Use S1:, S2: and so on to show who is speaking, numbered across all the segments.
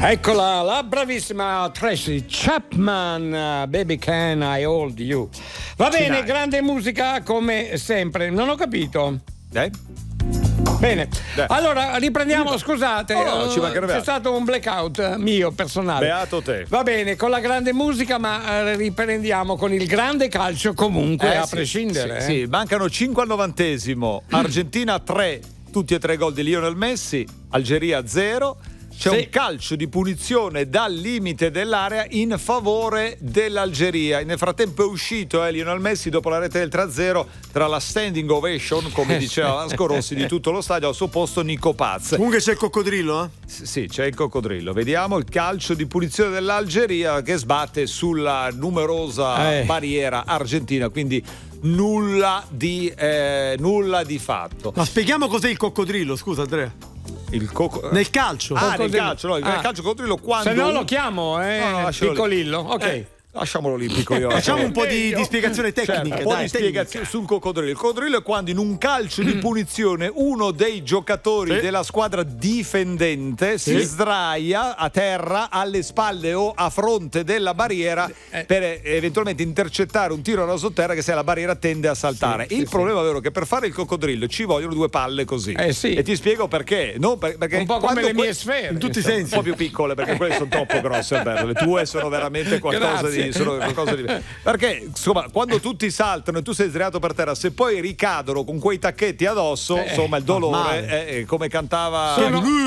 S1: Eccola, la bravissima Tracy Chapman, Baby Can I Hold You. Va bene, grande musica come sempre. Non ho capito. Bene, allora riprendiamo, scusate,
S2: ci
S1: c'è stato un blackout mio personale.
S2: Beato te.
S1: Va bene, con la grande musica, ma riprendiamo con il grande calcio comunque, a prescindere.
S2: Sì, mancano 5 al 90°, Argentina 3, tutti e 3 gol di Lionel Messi, Algeria 0. C'è un calcio di punizione dal limite dell'area in favore dell'Algeria. Nel frattempo è uscito Lionel Messi dopo la rete del 3-0 tra la standing ovation, come diceva Vasco Rossi, di tutto lo stadio, al suo posto Nico Paz.
S3: Comunque c'è il coccodrillo,
S2: Sì, c'è il coccodrillo. Vediamo il calcio di punizione dell'Algeria che sbatte sulla numerosa barriera argentina, quindi nulla di fatto.
S3: Ma spieghiamo cos'è il coccodrillo, scusa Andrea. Nel calcio.
S2: Nel calcio, no, nel calcio coccodrillo quando.
S1: Se no lo chiamo, piccolillo. Ok.
S2: Lasciamolo lì, piccolo.
S3: Facciamo un po' di spiegazione tecnica.
S2: Un po' di spiegazione sul coccodrillo. Il coccodrillo è quando in un calcio di punizione uno dei giocatori della squadra difendente si sdraia a terra alle spalle o a fronte della barriera per eventualmente intercettare un tiro alla sotterra che se la barriera tende a saltare. Il problema è vero che per fare il coccodrillo ci vogliono 2 palle così. E ti spiego perché. No, perché
S1: un po' come le mie sfere.
S3: In tutti i sensi.
S2: Un po' più piccole, perché quelle sono troppo grosse, Alberto. Le tue sono veramente qualcosa di. Perché insomma quando tutti saltano e tu sei sdraiato per terra, se poi ricadono con quei tacchetti addosso, insomma il dolore è come cantava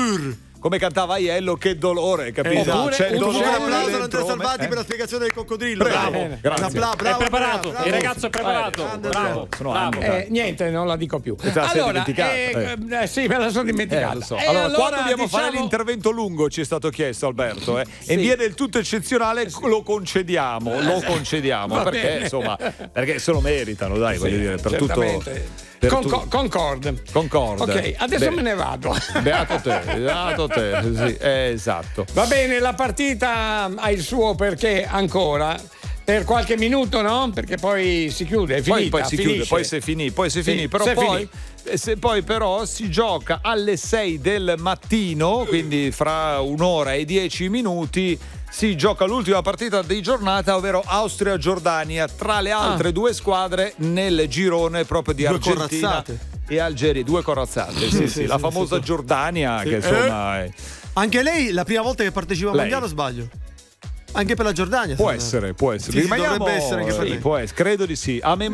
S2: Aiello, che dolore, capito?
S3: Oppure,
S2: c'è il dolore.
S3: Un applauso ad Andrea Salvati per la spiegazione del coccodrillo.
S2: Bravo, grazie.
S3: Bravo,
S4: è preparato, il ragazzo è preparato. Bravo.
S1: Niente, non la dico più.
S2: Te la sei dimenticata?
S1: Sì, me la sono dimenticata.
S2: Allora, quando dobbiamo fare l'intervento lungo, ci è stato chiesto, Alberto, e in via del tutto eccezionale lo concediamo, perché insomma, perché se lo meritano, dai, voglio dire, per tutto.
S1: Concorde. Ok, adesso me ne vado.
S2: Beato te, sì, esatto.
S1: Va bene, la partita ha il suo perché ancora. Per qualche minuto, no? Perché poi si chiude, è finita.
S2: Poi si chiude, poi si finì, poi però si gioca alle 6 del mattino, quindi fra un'ora e 10 minuti si gioca l'ultima partita di giornata, ovvero Austria-Giordania, tra le altre 2 squadre nel girone proprio di Argentina e Algeria. 2 corazzate, sì, la famosa Giordania, che insomma
S3: anche lei la prima volta che partecipa al mondiale, o sbaglio? Anche per la Giordania
S2: può essere.
S3: Dovrebbe essere anche per lei.
S2: Può essere, credo di sì. A memoria